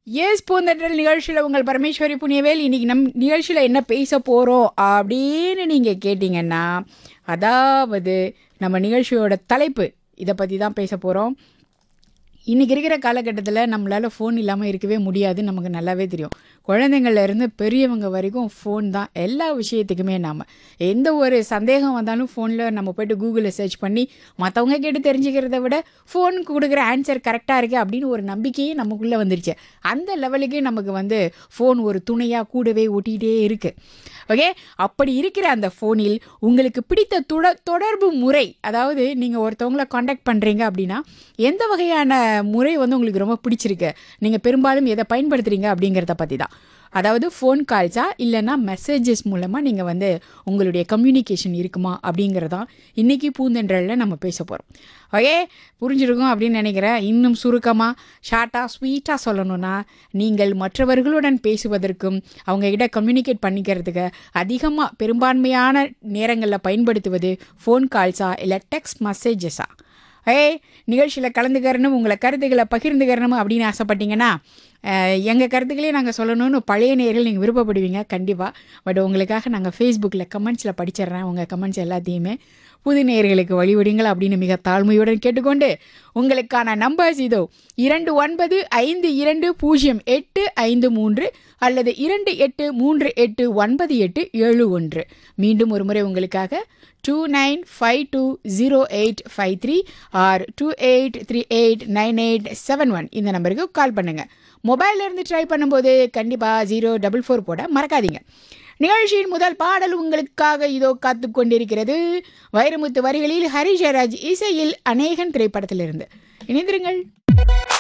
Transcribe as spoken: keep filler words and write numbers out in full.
S பூந்தென்றல் நிகழ்ச்சியில் உங்கள் பரமேஸ்வரி புண்ணியவேல். இன்னைக்கு நம் நிகழ்ச்சியில் என்ன பேச போகிறோம் அப்படின்னு நீங்கள் கேட்டிங்கன்னா, அதாவது நம்ம நிகழ்ச்சியோட தலைப்பு இதை பற்றி தான் பேச போகிறோம். இன்றைக்கி இருக்கிற காலகட்டத்தில் நம்மளால் ஃபோன் இல்லாமல் இருக்கவே முடியாதுன்னு நமக்கு நல்லாவே தெரியும். குழந்தைங்கள்லேருந்து பெரியவங்க வரைக்கும் ஃபோன் தான் எல்லா விஷயத்துக்குமே. நாம் எந்த ஒரு சந்தேகம் வந்தாலும் ஃபோனில் நம்ம போய்ட்டு கூகுளில் சர்ச் பண்ணி மற்றவங்க கேட்டு தெரிஞ்சுக்கிறத விட ஃபோனுக்கு கொடுக்குற ஆன்சர் கரெக்டாக இருக்குது அப்படின்னு ஒரு நம்பிக்கையே நமக்குள்ளே வந்துருச்சு. அந்த லெவலுக்கு நமக்கு வந்து ஃபோன் ஒரு துணையாக கூடவே ஒட்டிகிட்டே இருக்குது. ஓகே, அப்படி இருக்கிற அந்த ஃபோனில் உங்களுக்கு பிடித்த தொட தொடர்பு முறை, அதாவது நீங்கள் ஒருத்தவங்களை காண்டாக்ட் பண்ணுறீங்க அப்படின்னா எந்த வகையான முறை வந்து உங்களுக்கு ரொம்ப பிடிச்சிருக்கு, நீங்கள் பெரும்பாலும் எதை பயன்படுத்துகிறீங்க அப்படிங்கிறத பற்றி தான். அதாவது ஃபோன் கால்ஸா இல்லைன்னா மெசேஜஸ் மூலமாக நீங்கள் வந்து உங்களுடைய கம்யூனிகேஷன் இருக்குமா அப்படிங்கிறதான் இன்றைக்கி பூந்தென்றலில் நம்ம பேச போகிறோம். ஓகே, புரிஞ்சிருக்கும் அப்படின்னு நினைக்கிறேன். இன்னும் சுருக்கமாக ஷார்ட்டாக ஸ்வீட்டாக சொல்லணும்னா, நீங்கள் மற்றவர்களுடன் பேசுவதற்கும் அவங்ககிட்ட கம்யூனிகேட் பண்ணிக்கிறதுக்கு அதிகமாக பெரும்பான்மையான நேரங்களில் பயன்படுத்துவது ஃபோன் கால்ஸா இல்லை டெக்ஸ்ட் மெசேஜஸா? ஏய், நிகழ்ச்சியில் கலந்துக்கிறணும், உங்களை கருத்துக்களை பகிர்ந்துக்கிறணும் அப்படின்னு ஆசைப்பட்டீங்கன்னா எங்கள் கருத்துக்களே நாங்கள் சொல்லணும்னு பழைய நேர்கள் நீங்கள் விருப்பப்படுவீங்க கண்டிப்பாக. பட் உங்களுக்காக நாங்கள் ஃபேஸ்புக்கில் கமெண்ட்ஸில் படிச்சிடுறேன். உங்கள் கமெண்ட்ஸ் எல்லாத்தையுமே புது நேயர்களுக்கு வழிவிடுங்கள் அப்படின்னு மிக தாழ்மையுடன் கேட்டுக்கொண்டு, உங்களுக்கான நம்பர்ஸ் இதோ: இரண்டு ஒன்பது ஐந்து இரண்டு பூஜ்ஜியம் எட்டு ஐந்து மூன்று அல்லது இரண்டு எட்டு மூன்று எட்டு ஒன்பது எட்டு ஏழு ஒன்று. மீண்டும் ஒரு முறை உங்களுக்காக two nine five two zero eight five three R two eight three eight nine eight seven one இந்த நம்பருக்கு கால் பண்ணுங்கள். மொபைல்லேருந்து ட்ரை பண்ணும்போது கண்டிப்பாக ஜீரோ டபுள் ஃபோர் போட மறக்காதீங்க. நிகழ்ச்சியின் முதல் பாடல் உங்களுக்காக இதோ காத்து கொண்டிருக்கிறது. வைரமுத்து வரிகளில் ஹரி ஜெயராஜ் இசையில் அநேகன் திரைப்படத்திலிருந்து. இணைந்திருங்கள்.